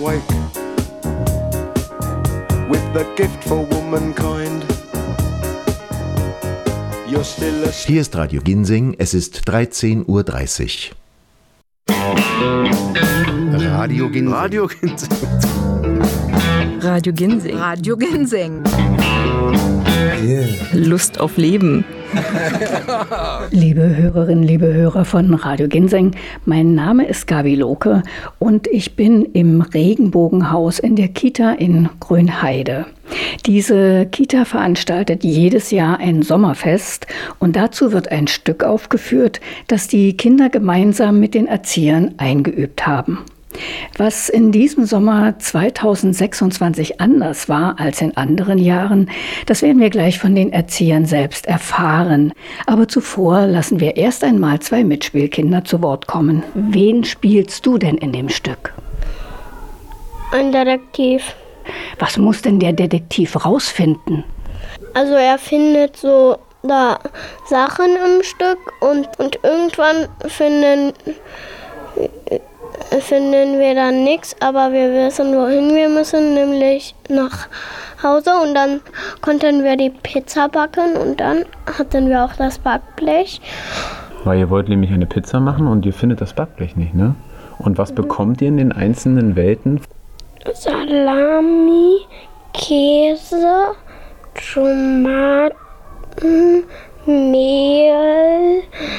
Wake with the gift for womankind. You're still a... Hier ist Radio Ginseng, es ist 13:30 Uhr. Radio Ginseng. Radio Ginseng. Radio Ginseng. Radio Ginseng. Yeah. Lust auf Leben. Liebe Hörerinnen, liebe Hörer von Radio Ginseng, mein Name ist Gabi Lohke und ich bin im Regenbogenhaus in der Kita in Grünheide. Diese Kita veranstaltet jedes Jahr ein Sommerfest und dazu wird ein Stück aufgeführt, das die Kinder gemeinsam mit den Erziehern eingeübt haben. Was in diesem Sommer 2026 anders war als in anderen Jahren, das werden wir gleich von den Erziehern selbst erfahren. Aber zuvor lassen wir erst einmal zwei Mitspielkinder zu Wort kommen. Wen spielst du denn in dem Stück? Ein Detektiv. Was muss denn der Detektiv rausfinden? Also er findet so da Sachen im Stück und irgendwann finden wir dann nichts, aber wir wissen, wohin wir müssen, nämlich nach Hause und dann konnten wir die Pizza backen und dann hatten wir auch das Backblech. Weil ihr wollt nämlich eine Pizza machen und ihr findet das Backblech nicht, ne? Und was bekommt ihr in den einzelnen Welten? Salami, Käse, Tomaten, Mehl,